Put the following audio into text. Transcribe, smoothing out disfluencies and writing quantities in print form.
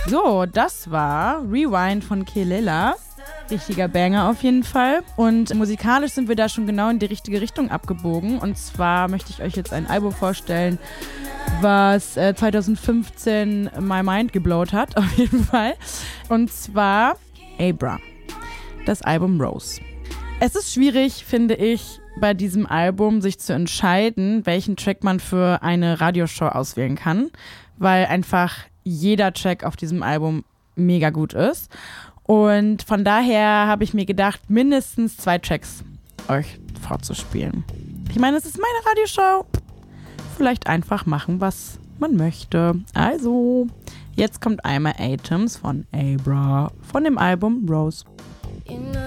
So, das war Rewind von Kelela. Richtiger Banger auf jeden Fall. Und musikalisch sind wir da schon genau in die richtige Richtung abgebogen. Und zwar möchte ich euch jetzt ein Album vorstellen, was 2015 my mind geblowt hat, auf jeden Fall. Und zwar Abra, das Album Rose. Es ist schwierig, finde ich, bei diesem Album sich zu entscheiden, welchen Track man für eine Radioshow auswählen kann, weil einfach jeder Track auf diesem Album mega gut ist. Und von daher habe ich mir gedacht, mindestens 2 Tracks euch vorzuspielen. Ich meine, es ist meine Radioshow. Vielleicht einfach machen, was man möchte. Also, jetzt kommt einmal Atoms von Abra von dem Album Rose. You know